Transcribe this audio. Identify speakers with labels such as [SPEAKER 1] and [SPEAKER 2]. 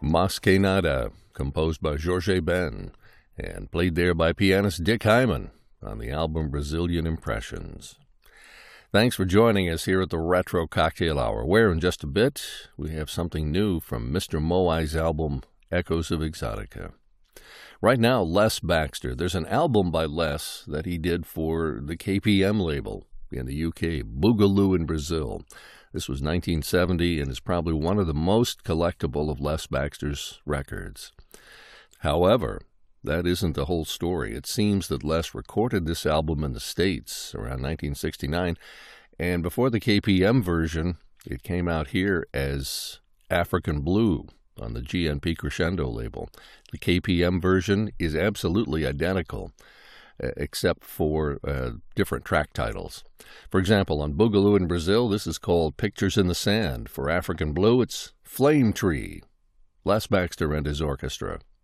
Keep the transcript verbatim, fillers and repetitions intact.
[SPEAKER 1] Mas Que Nada, composed by Jorge Ben, and played there by pianist Dick Hyman on the album Brazilian Impressions. Thanks for joining us here at the Retro Cocktail Hour, where in just a bit we have something new from Mister Moai's album Echoes of Exotica. Right now, Les Baxter. There's an album by Les that he did for the K P M label in the U K, Boogaloo in Brazil. This was nineteen seventy and is probably one of the most collectible of Les Baxter's records. However, that isn't the whole story. It seems that Les recorded this album in the States around nineteen sixty-nine, and before the K P M version, it came out here as African Blue on the G N P Crescendo label. The K P M version is absolutely identical, uh, except for uh, different track titles. For example, on Boogaloo in Brazil, this is called Pictures in the Sand. For African Blue, it's Flame Tree. Les Baxter and his orchestra.